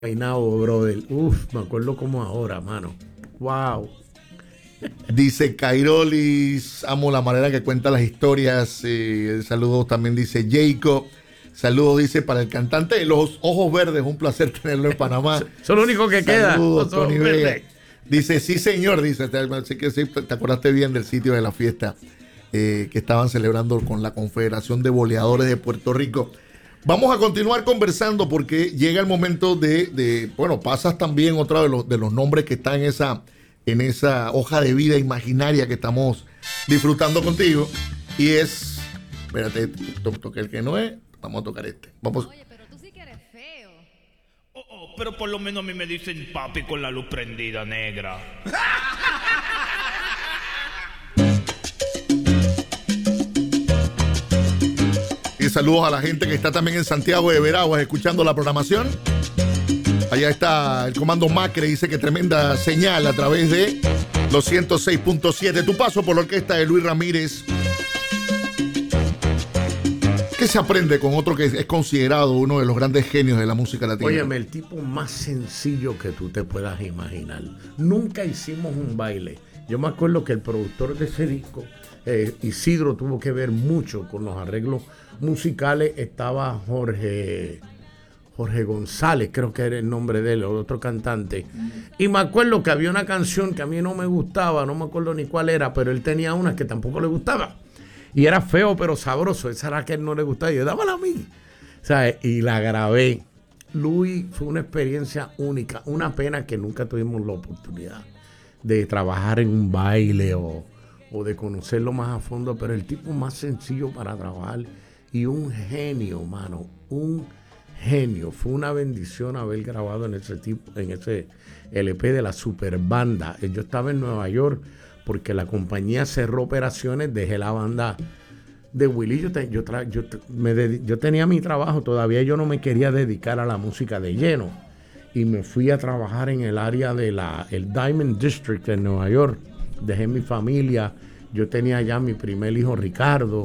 Peinado, brother. Uf, me acuerdo como ahora, mano. Wow. Dice Cairolis, amo la manera que cuenta las historias. Saludos también dice Jacob. Saludos dice para el cantante de los ojos verdes, un placer tenerlo en Panamá. Eso es lo único que queda. Saludos, Tony Vega. Dice, sí señor, dice, así que sí, te acordaste bien del sitio de la fiesta que estaban celebrando con la Confederación de Voleadores de Puerto Rico. Vamos a continuar conversando porque llega el momento bueno, pasas también otra de los nombres que está en esa hoja de vida imaginaria que estamos disfrutando contigo. Y espérate, toqué el que no es, vamos a tocar este. Vamos. Oye, pero tú sí que eres feo. Pero por lo menos a mí me dicen papi con la luz prendida, negra. Y saludos a la gente que está también en Santiago de Veraguas escuchando la programación. Allá está el comando Macre, dice que tremenda señal a través de los 106.7. Tu paso por la orquesta de Luis Ramírez. ¿Qué se aprende con otro que es considerado uno de los grandes genios de la música latina? Óyeme, el tipo más sencillo que tú te puedas imaginar. Nunca hicimos un baile. Yo me acuerdo que el productor de ese disco, Isidro, tuvo que ver mucho con los arreglos musicales. Estaba Jorge González, creo que era el nombre de él, otro cantante. Y me acuerdo que había una canción que a mí no me gustaba, no me acuerdo ni cuál era, pero él tenía una que tampoco le gustaba. Y era feo pero sabroso, esa era la que a él no le gustaba. Y yo, dámela a mí. ¿Sabes? Y la grabé. Luis, fue una experiencia única. Una pena que nunca tuvimos la oportunidad de trabajar en un baile o de conocerlo más a fondo, pero el tipo más sencillo para trabajar y un genio, mano, un genio. Fue una bendición haber grabado en ese LP de la Super Banda. Yo estaba en Nueva York porque la compañía cerró operaciones, dejé la banda de Willy. Yo tenía mi trabajo, todavía yo no me quería dedicar a la música de lleno y me fui a trabajar en el área de el Diamond District en Nueva York. Dejé mi familia, yo tenía ya mi primer hijo Ricardo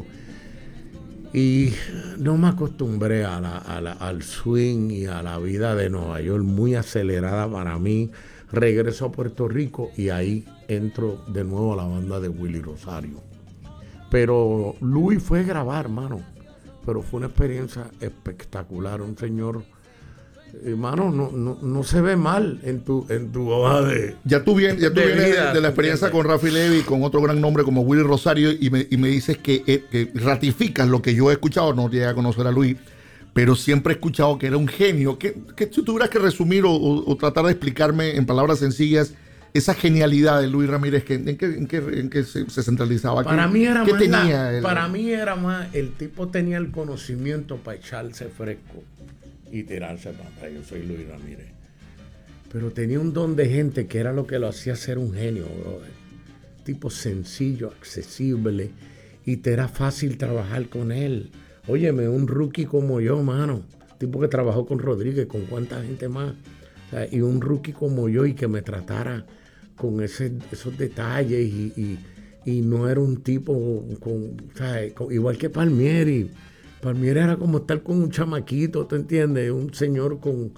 y no me acostumbré al swing y a la vida de Nueva York, muy acelerada para mí. Regreso a Puerto Rico y ahí entro de nuevo a la banda de Willy Rosario. Pero Luis fue a grabar, mano. Pero fue una experiencia espectacular. Un señor, hermano, no se ve mal en tu hoja de. Ya tú vienes de la experiencia con Rafi Levy, con otro gran nombre como Willy Rosario, y me dices que ratificas lo que yo he escuchado, no llegué a conocer a Luis, pero siempre he escuchado que era un genio. Que si tuvieras que resumir o tratar de explicarme en palabras sencillas esa genialidad de Luis Ramírez, ¿en qué se centralizaba? Para mí era ¿qué más tenía para mí era más, el tipo tenía el conocimiento para echarse fresco y tirarse para atrás. Yo soy Luis Ramírez. Pero tenía un don de gente que era lo que lo hacía ser un genio, brother. Tipo sencillo, accesible, y te era fácil trabajar con él. Óyeme, un rookie como yo, mano. Tipo que trabajó con Rodríguez, con cuánta gente más. O sea, y un rookie como yo y que me tratara con esos detalles y no era un tipo igual que Palmieri. Palmieri era como estar con un chamaquito, ¿te entiendes? Un señor con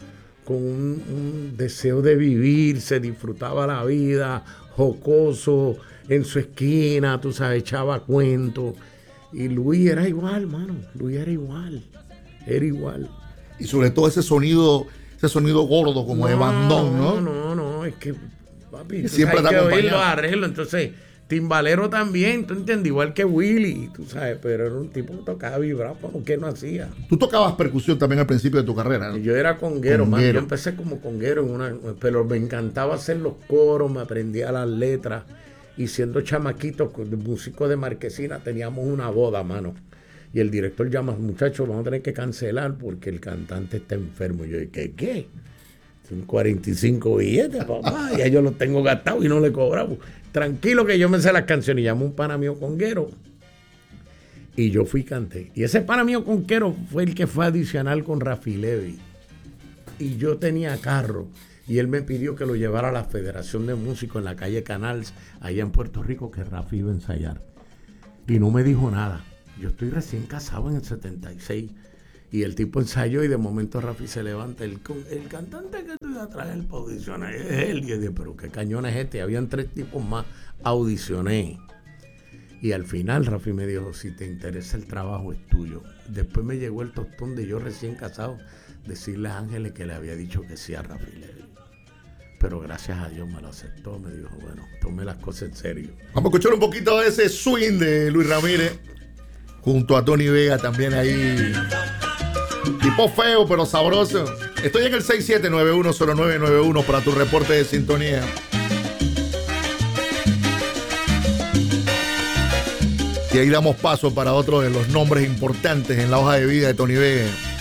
un deseo de vivir, se disfrutaba la vida, jocoso, en su esquina, tú sabes, echaba cuentos. Y Luis era igual, mano. Luis era igual. Era igual. Y sobre todo ese sonido gordo como de bandón, ¿no? No, es que, papi, siempre hay que oír acompañado. los arreglos. Entonces, timbalero también, tú entiendes, igual que Willy, tú sabes, pero era un tipo que tocaba vibrar, ¿por qué no hacía? Tú tocabas percusión también al principio de tu carrera, ¿no? Yo era conguero, man. Yo empecé como conguero, pero me encantaba hacer los coros, me aprendía las letras. Y siendo chamaquito, músico de Marquesina, teníamos una boda, mano. Y el director llama, muchachos, vamos a tener que cancelar porque el cantante está enfermo. Y yo dije, ¿qué? Son 45 billetes, papá. Ya yo los tengo gastados y no le cobramos. Tranquilo que yo me sé las canciones. Y llamó un pana mío conguero. Y yo fui y canté. Y ese pana mío conguero fue el que fue adicional con Rafi Levy. Y yo tenía carro. Y él me pidió que lo llevara a la Federación de Músicos en la calle Canals, allá en Puerto Rico, que Rafi iba a ensayar. Y no me dijo nada. Yo estoy recién casado en el 76. Y el tipo ensayó y de momento Rafi se levanta. El cantante que tú ibas a traer por audicionar es él. Y yo dije, pero qué cañón es este. Habían 3 tipos más. Audicioné. Y al final Rafi me dijo, si te interesa el trabajo es tuyo. Después me llegó el tostón de yo recién casado, decirle a Ángeles que le había dicho que sí a Rafi Levy. Pero gracias a Dios me lo aceptó. Me dijo, bueno, tome las cosas en serio. Vamos a escuchar un poquito de ese swing de Luis Ramírez. Junto a Tony Vega también ahí. Tipo feo, pero sabroso. Estoy en el 67910991 para tu reporte de sintonía. Y ahí damos paso para otro de los nombres importantes en la hoja de vida de Tony Vega.